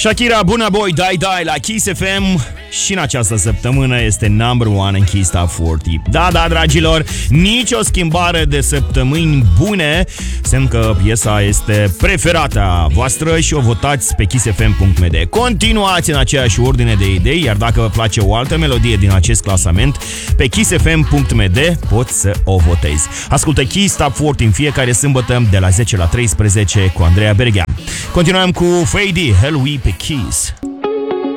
Shakira, Burna Boy, Die la Kiss FM și în această săptămână este number one în Kiss Top 40. Da, dragilor, nicio schimbare de săptămâni bune, semn că piesa este preferata voastră și o votați pe kissfm.md. Continuați în aceeași ordine de idei, iar dacă vă place o altă melodie din acest clasament, pe kissfm.md poți să o votezi. Ascultă Kiss Top 40 în fiecare sâmbătă de la 10 la 13 cu Andreea Berghean. Continuăm cu Fady, Hell We pe Kiss.